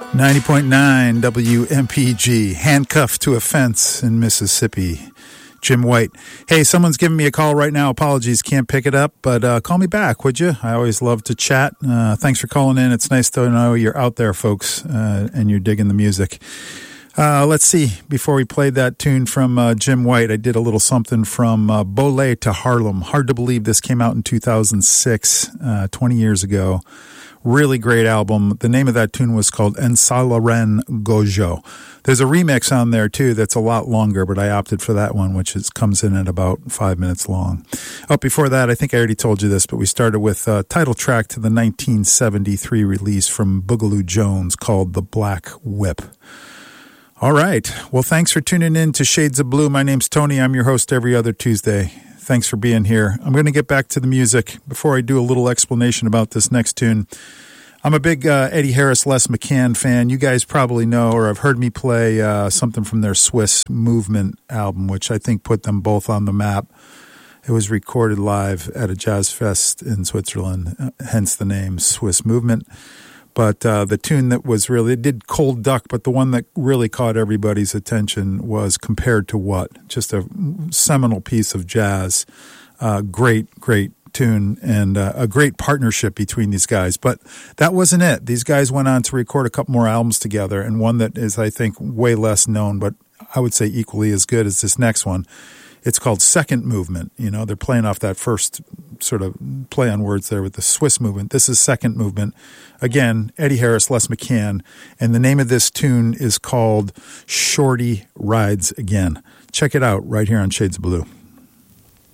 90.9 WMPG, handcuffed to a fence in Mississippi. Jim White. Hey, someone's giving me a call right now. Apologies, can't pick it up, but call me back, would you? I always love to chat. Thanks for calling in. It's nice to know you're out there, folks, and you're digging the music. Let's see. Before we played that tune from Jim White, I did a little something from Bolé to Harlem. Hard to believe this came out in 2006, 20 years ago. Really great album. The name of that tune was called Ensalaren Gojo. There's a remix on there, too, that's a lot longer, but I opted for that one, which comes in at about 5 minutes long. Before that, I think I already told you this, but we started with a title track to the 1973 release from Boogaloo Jones called The Black Whip. All right. Well, thanks for tuning in to Shades of Blue. My name's Tony. I'm your host every other Tuesday. Thanks for being here. I'm going to get back to the music. Before I do a little explanation about this next tune, I'm a big Eddie Harris, Les McCann fan. You guys probably know or have heard me play something from their Swiss Movement album, which I think put them both on the map. It was recorded live at a jazz fest in Switzerland, hence the name Swiss Movement. But the tune that was really, it did Cold Duck, but the one that really caught everybody's attention was Compared to What? Just a seminal piece of jazz. Great tune and a great partnership between these guys. But that wasn't it. These guys went on to record a couple more albums together, and one that is, I think, way less known, but I would say equally as good as this next one. It's called Second Movement. You know, they're playing off that first sort of play on words there with the Swiss Movement. This is Second Movement. Again, Eddie Harris, Les McCann. And the name of this tune is called Shorty Rides Again. Check it out right here on Shades of Blue.